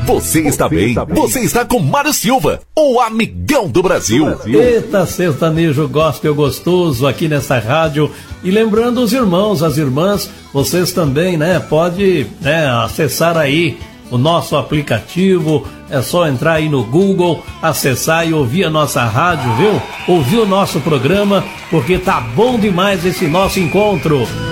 Você está bem, você está com Mário Silva, o amigão do Brasil. Eita, sertanejo gospel gostoso aqui nessa rádio. E lembrando os irmãos, as irmãs, vocês também, né, pode acessar aí o nosso aplicativo, é só entrar aí no Google, acessar e ouvir a nossa rádio, viu? Ouvir o nosso programa, porque tá bom demais esse nosso encontro.